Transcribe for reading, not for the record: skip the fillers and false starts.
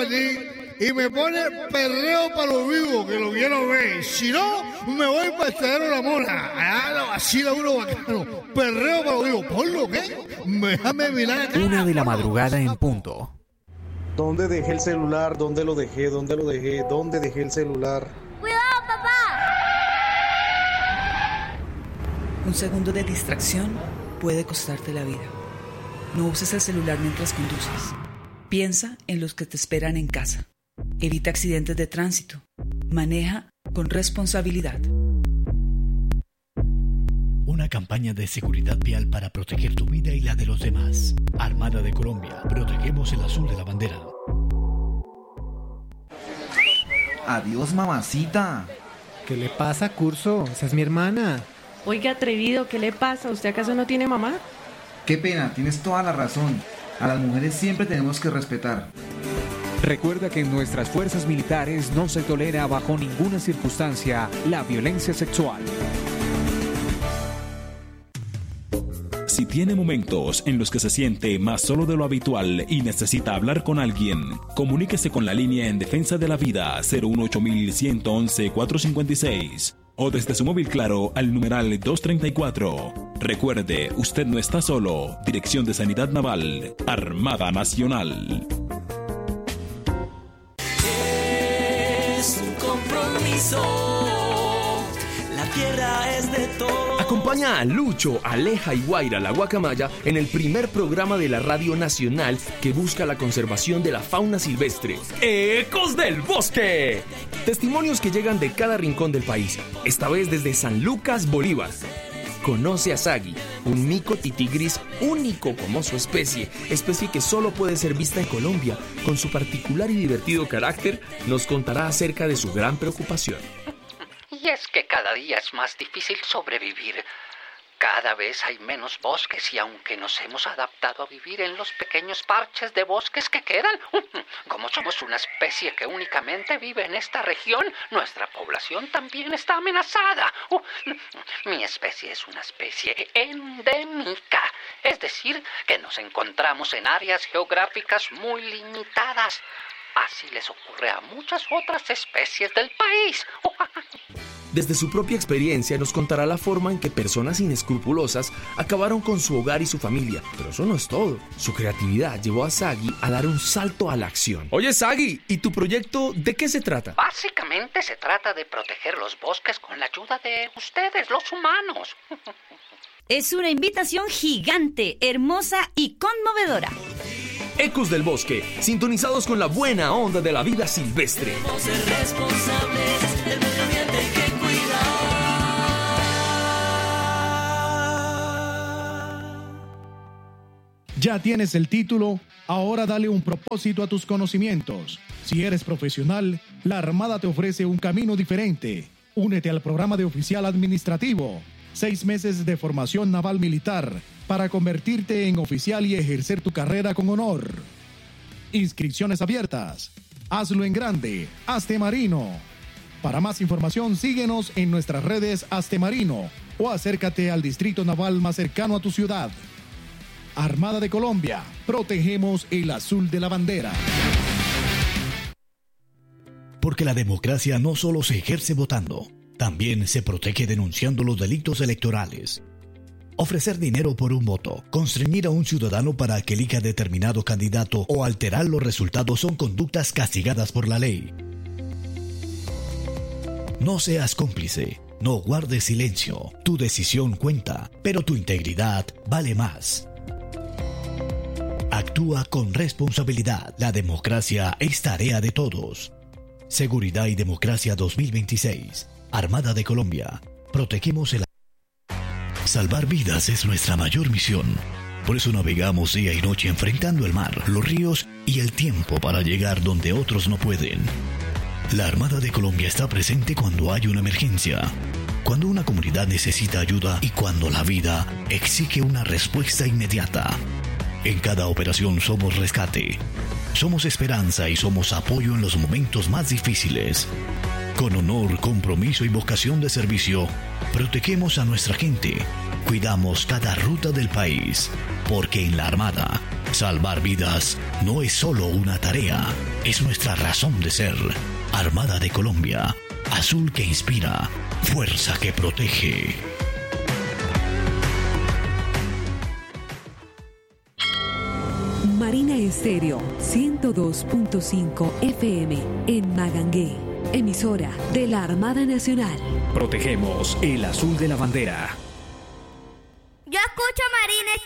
repartir y me pone perreo para los vivos, que lo quiero ver. Si no, me voy para el Estadero La Mona. Allá lo vacila uno bacano. Perreo para los vivos. ¿Por lo qué? Déjame mirar acá. 1 de la madrugada en punto. ¿Dónde dejé el celular? ¿Dónde lo dejé? ¿Dónde lo dejé? ¿Dónde dejé el celular? ¡Cuidado, papá! Un segundo de distracción puede costarte la vida. No uses el celular mientras conduces. Piensa en los que te esperan en casa. Evita accidentes de tránsito. Maneja con responsabilidad. Una campaña de seguridad vial para proteger tu vida y la de los demás. Armada de Colombia. Protegemos el azul de la bandera. Adiós, mamacita. ¿Qué le pasa, Curso? Esa es mi hermana. Oiga, atrevido, ¿qué le pasa? ¿Usted acaso no tiene mamá? Qué pena, tienes toda la razón. A las mujeres siempre tenemos que respetar. Recuerda que en nuestras fuerzas militares no se tolera bajo ninguna circunstancia la violencia sexual. Si tiene momentos en los que se siente más solo de lo habitual y necesita hablar con alguien, comuníquese con la línea en defensa de la vida 018-111-456 o desde su móvil Claro al numeral 234. Recuerde, usted no está solo. Dirección de Sanidad Naval, Armada Nacional. Es un compromiso. La tierra es de todos. Acompaña a Lucho, Aleja y Guaira la Guacamaya en el primer programa de la Radio Nacional que busca la conservación de la fauna silvestre. ¡Ecos del Bosque! Testimonios que llegan de cada rincón del país, esta vez desde San Lucas, Bolívar. Conoce a Sagui, un mico tití gris único como su especie que solo puede ser vista en Colombia. Con su particular y divertido carácter, nos contará acerca de su gran preocupación. Y es que cada día es más difícil sobrevivir. Cada vez hay menos bosques y aunque nos hemos adaptado a vivir en los pequeños parches de bosques que quedan, como somos una especie que únicamente vive en esta región, nuestra población también está amenazada. Mi especie es una especie endémica, es decir, que nos encontramos en áreas geográficas muy limitadas. Así les ocurre a muchas otras especies del país. Desde su propia experiencia nos contará la forma en que personas inescrupulosas acabaron con su hogar y su familia. Pero eso no es todo. Su creatividad llevó a Sagui a dar un salto a la acción. Oye, Sagui, ¿y tu proyecto de qué se trata? Básicamente se trata de proteger los bosques con la ayuda de ustedes, los humanos. Es una invitación gigante, hermosa y conmovedora. Ecos del Bosque, sintonizados con la buena onda de la vida silvestre. Debemos ser responsables del medio ambiente que cuidar. ¿Ya tienes el título? Ahora dale un propósito a tus conocimientos. Si eres profesional, la Armada te ofrece un camino diferente. Únete al programa de oficial administrativo. 6 meses de formación naval militar para convertirte en oficial y ejercer tu carrera con honor. Inscripciones abiertas. Hazlo en grande. Hazte Marino. Para más información, síguenos en nuestras redes Hazte Marino o acércate al distrito naval más cercano a tu ciudad. Armada de Colombia. Protegemos el azul de la bandera. Porque la democracia no solo se ejerce votando, también se protege denunciando los delitos electorales. Ofrecer dinero por un voto, constreñir a un ciudadano para que elija determinado candidato o alterar los resultados son conductas castigadas por la ley. No seas cómplice, no guardes silencio. Tu decisión cuenta, pero tu integridad vale más. Actúa con responsabilidad. La democracia es tarea de todos. Seguridad y Democracia 2026. Armada de Colombia. Protegemos el... Salvar vidas es nuestra mayor misión. Por eso navegamos día y noche enfrentando el mar, los ríos y el tiempo para llegar donde otros no pueden. La Armada de Colombia está presente cuando hay una emergencia, cuando una comunidad necesita ayuda y cuando la vida exige una respuesta inmediata. En cada operación somos rescate, somos esperanza y somos apoyo en los momentos más difíciles. Con honor, compromiso y vocación de servicio, protegemos a nuestra gente, cuidamos cada ruta del país, porque en la Armada Salvar vidas no es solo una tarea, es nuestra razón de ser. Armada de Colombia, azul que inspira, fuerza que protege. Marina Estéreo 102.5 FM en Magangué, emisora de la Armada Nacional. Protegemos el azul de la bandera.